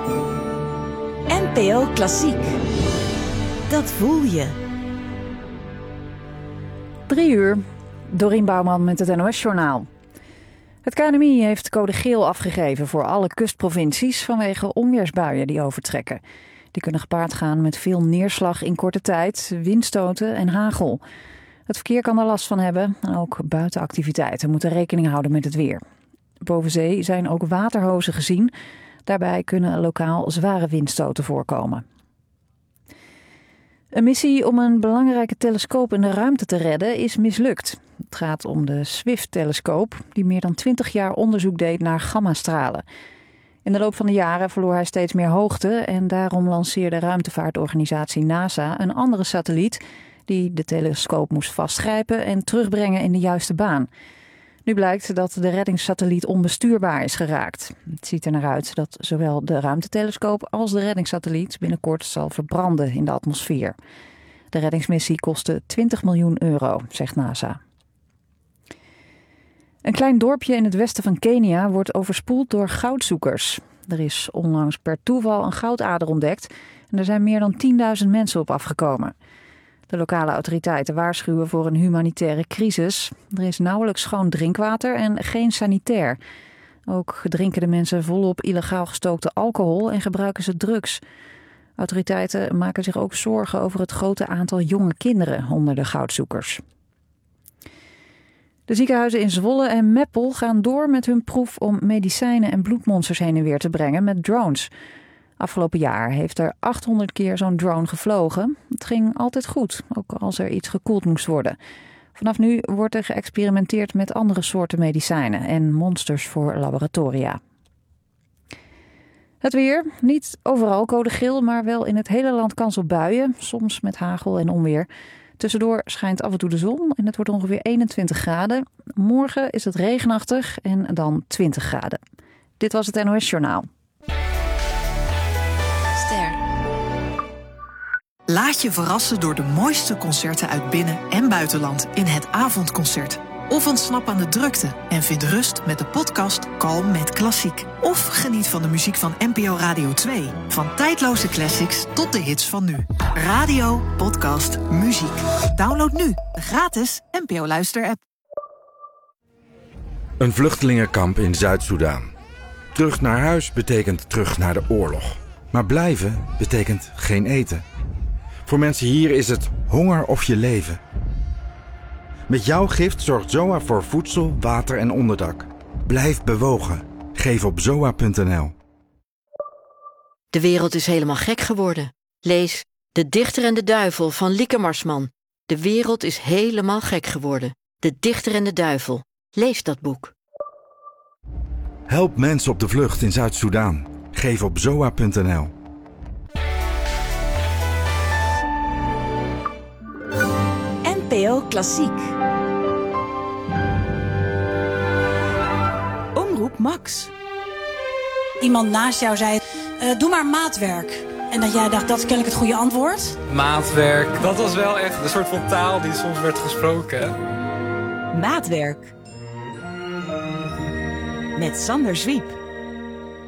NPO Klassiek. Dat voel je. 3:00. Dorien Bouwman met het NOS-journaal. Het KNMI heeft code geel afgegeven voor alle kustprovincies vanwege onweersbuien die overtrekken. Die kunnen gepaard gaan met veel neerslag in korte tijd, windstoten en hagel. Het verkeer kan er last van hebben en ook buitenactiviteiten moeten rekening houden met het weer. Boven zee zijn ook waterhozen gezien. Daarbij kunnen lokaal zware windstoten voorkomen. Een missie om een belangrijke telescoop in de ruimte te redden is mislukt. Het gaat om de Swift-telescoop, die meer dan 20 jaar onderzoek deed naar gammastralen. In de loop van de jaren verloor hij steeds meer hoogte en daarom lanceerde ruimtevaartorganisatie NASA een andere satelliet die de telescoop moest vastgrijpen en terugbrengen in de juiste baan. Nu blijkt dat de reddingssatelliet onbestuurbaar is geraakt. Het ziet er naar uit dat zowel de ruimtetelescoop als de reddingssatelliet binnenkort zal verbranden in de atmosfeer. De reddingsmissie kostte €20 miljoen, zegt NASA. Een klein dorpje in het westen van Kenia wordt overspoeld door goudzoekers. Er is onlangs per toeval een goudader ontdekt en er zijn meer dan 10.000 mensen op afgekomen. De lokale autoriteiten waarschuwen voor een humanitaire crisis. Er is nauwelijks schoon drinkwater en geen sanitair. Ook drinken de mensen volop illegaal gestookte alcohol en gebruiken ze drugs. Autoriteiten maken zich ook zorgen over het grote aantal jonge kinderen onder de goudzoekers. De ziekenhuizen in Zwolle en Meppel gaan door met hun proef om medicijnen en bloedmonsters heen en weer te brengen met drones. Afgelopen jaar heeft er 800 keer zo'n drone gevlogen. Het ging altijd goed, ook als er iets gekoeld moest worden. Vanaf nu wordt er geëxperimenteerd met andere soorten medicijnen en monsters voor laboratoria. Het weer, niet overal code geel, maar wel in het hele land kans op buien, soms met hagel en onweer. Tussendoor schijnt af en toe de zon en het wordt ongeveer 21 graden. Morgen is het regenachtig en dan 20 graden. Dit was het NOS-journaal. Laat je verrassen door de mooiste concerten uit binnen- en buitenland in het avondconcert. Of ontsnap aan de drukte en vind rust met de podcast Kalm met Klassiek. Of geniet van de muziek van NPO Radio 2. Van tijdloze classics tot de hits van nu. Radio, podcast, muziek. Download nu de gratis NPO Luister-app. Een vluchtelingenkamp in Zuid-Soedan. Terug naar huis betekent terug naar de oorlog. Maar blijven betekent geen eten. Voor mensen hier is het honger of je leven. Met jouw gift zorgt ZOA voor voedsel, water en onderdak. Blijf bewogen. Geef op zoa.nl. De wereld is helemaal gek geworden. Lees De Dichter en de Duivel van Lieke Marsman. De wereld is helemaal gek geworden. De Dichter en de Duivel. Lees dat boek. Help mensen op de vlucht in Zuid-Soedan. Geef op zoa.nl. NPO Klassiek. Omroep Max. Iemand naast jou zei, doe maar maatwerk. En dat jij dacht, dat is kennelijk het goede antwoord. Maatwerk, dat was wel echt een soort van taal die soms werd gesproken. Maatwerk. Met Sander Zwiep.